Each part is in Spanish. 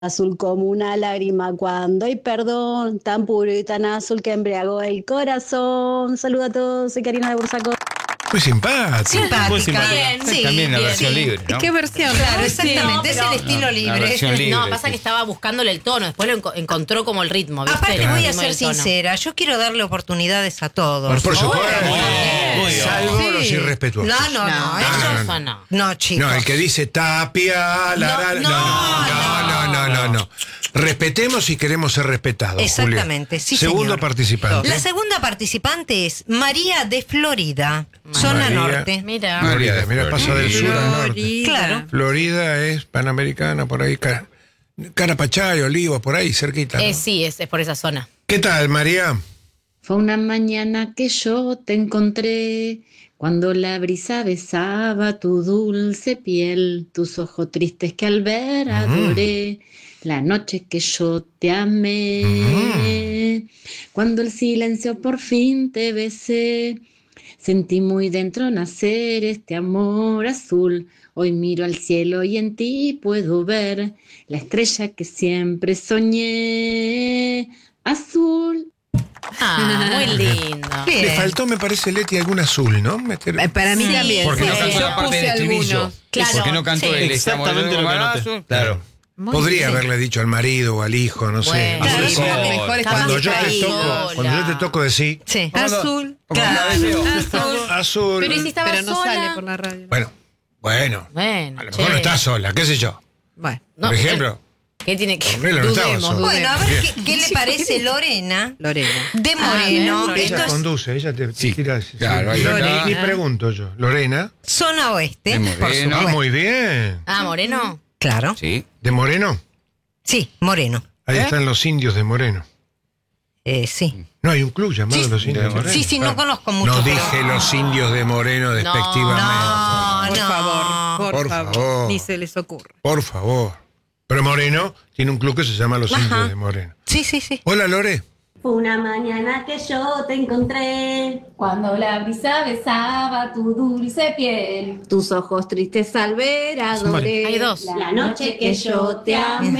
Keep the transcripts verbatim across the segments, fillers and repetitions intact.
Azul como una lágrima cuando hay perdón, tan puro y tan azul que embriagó el corazón. Saludos a todos, soy Karina de Bursaco. Muy simpática. Simpática. Muy simpática. Bien, sí, También la bien, versión sí. libre, ¿no? ¿Qué versión? Claro, Sí. exactamente, No, es el estilo la libre. versión libre. No, sí, pasa que sí. estaba buscándole el tono, después lo enco- encontró como el ritmo, ¿viste? Aparte, El voy a ritmo ser del tono. sincera, yo quiero darle oportunidades a todos. Por, por supuesto. Muy bien, muy bien. Salvo Sí. los irrespetuosos. No, no, no, No, eso no, eso no. no. no, chicos. No, el que dice tapia, la, la, No, no, no, no, no, no, no. Respetemos y queremos ser respetados. Exactamente, Julia. sí, Segundo señor. participante. La segunda participante es María de Florida, zona María. norte. Mira. Florida, mira, pasa del sur al norte. Florida. Claro. Florida es panamericana, por ahí, Ca- Carapachay, Olivos, por ahí, cerquita. ¿no? Eh, sí, es, es por esa zona. ¿Qué tal, María? Fue una mañana que yo te encontré, cuando la brisa besaba tu dulce piel, tus ojos tristes que al ver adoré, la noche que yo te amé, cuando el silencio por fin te besé, sentí muy dentro nacer este amor azul. Hoy miro al cielo y en ti puedo ver la estrella que siempre soñé, azul. Ah, muy lindo. Bien. Le faltó, me parece, Leti, algún azul, ¿no? Meter- Eh, Para mí Sí, también. Porque no Sí, cantó yo la parte puse del estribillo. algunos. Claro, ¿Por qué no cantó sí. él? Exactamente lo que anoté. Claro. Muy Podría bien. haberle dicho al marido o al hijo, no sé. Bueno. Claro, Azul eso con- lo mejor es Capaz Cuando yo, te distraído. toco, cuando yo te toco decir, Sí. Azul. Claro. Azul. azul. Pero ¿y si estaba Pero no sola? sale por la radio. Bueno, bueno. Bueno, A lo che. mejor no está sola, qué sé yo. Bueno, No, Por ejemplo, ¿qué tiene que...? Carmelo no estaba dudemos, sola. Bueno, a ver Bien. qué, qué le parece Lorena Lorena. de Ah, Moreno. bien, Esto Ella es conduce, ella te, te Sí, tira. claro, ahí Lorena. está. Y pregunto yo, Lorena. zona oeste, De por Moreno. Ah, supuesto. muy bien. Ah, Moreno. Claro. Sí. ¿De Moreno? Sí, Moreno. Ahí ¿Eh? están los indios de Moreno. Eh, sí. No hay un club llamado Sí. Los Indios de Sí, Moreno. Sí, sí, no Ah. conozco mucho. No pero- dije los indios de Moreno despectivamente. No, Por no. favor, por, Por favor. favor. Ni se les ocurre. Por favor. Pero Moreno tiene un club que se llama Los Ajá. Indios de Moreno. Sí, sí, sí. Hola, Lore. Fue una mañana que yo te encontré, Cuando la brisa besaba tu dulce piel. tus ojos tristes al ver adoré. Hay dos. La noche que yo te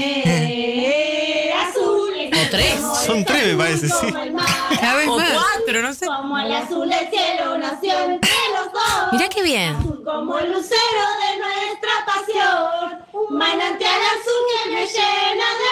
amé, azul. O tres. Son tres, me parece, sí. Cada vez O más. cuatro, no sé. Como el azul del cielo nació entre los dos. Mirá qué bien. Azul como el lucero de nuestra pasión. Un manantial azul que me llena de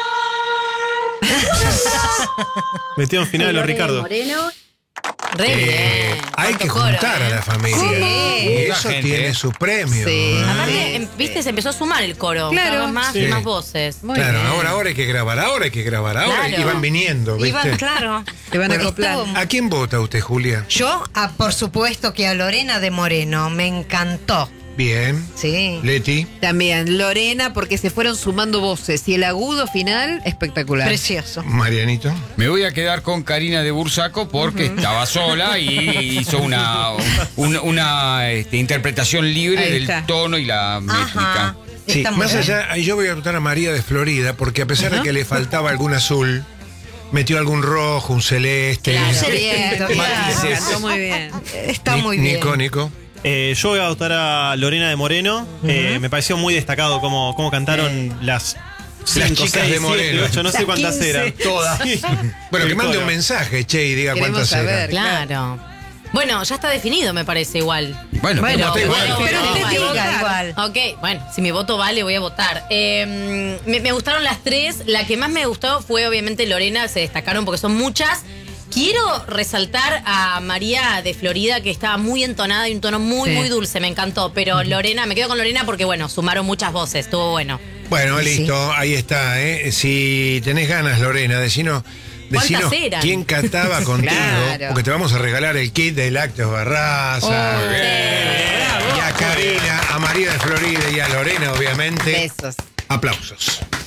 amor. Metieron final a los Ricardo. Moreno. Re Eh, bien. hay que Cuánto coro, juntar ¿eh? a la familia. Sí. Y Mucha eso gente, tiene ¿eh? su premio. Sí. ¿eh? Aparte, em, viste, se empezó a sumar el coro. Claro. Cada vez más Sí. y más voces. Muy Claro, bien. ahora, ahora hay que grabar, ahora hay que grabar, ahora Claro. y van viniendo, ¿viste? Iván, claro. Te van a Bueno, acoplar. estuvo- ¿A quién vota usted, Julia? Yo, ah, por supuesto que a Lorena de Moreno. Me encantó. Bien. Sí. Leti. También Lorena, porque se fueron sumando voces. Y el agudo final, espectacular. Precioso. Marianito. Me voy a quedar con Karina de Bursaco porque estaba sola y hizo una, una, una, este, interpretación libre Ahí del está. tono y la métrica. Ajá. Sí, Está muy más bien. allá, yo voy a votar a María de Florida porque a pesar de que le faltaba algún azul, metió algún rojo, un celeste. Claro. Cierto, Bien, claro. bien, cantó muy bien. Está Ni- muy bien. Nico, Nico. Eh, yo voy a votar a Lorena de Moreno. Eh, me pareció muy destacado cómo, cómo cantaron las Las cinco, chicas seis, de Moreno. siete, ocho, no sé Las cuántas quince. eran. Todas. Bueno, que El mande coro. un mensaje, che, y diga Queremos cuántas saber. eran. Claro. Bueno, ya está definido, me parece igual. Bueno, Bueno, pero- pero- bueno, pero bueno, usted bueno. diga igual. Ok, bueno, si mi voto vale, voy a votar. Eh, me, me gustaron las tres. La que más me gustó fue, obviamente, Lorena. Se destacaron porque son muchas. Quiero resaltar a María de Florida, que estaba muy entonada y un tono muy, Sí. muy dulce. Me encantó. Pero Lorena, me quedo con Lorena porque, bueno, sumaron muchas voces. Estuvo bueno. Bueno, Sí. listo, ahí está, ¿eh? Si tenés ganas, Lorena, decinos, decinos ¿Cuántas eran? quién cantaba contigo, Claro. porque te vamos a regalar el kit de Lácteos Barraza. Oh, Y a Karina, a María de Florida y a Lorena, obviamente. Besos. Aplausos.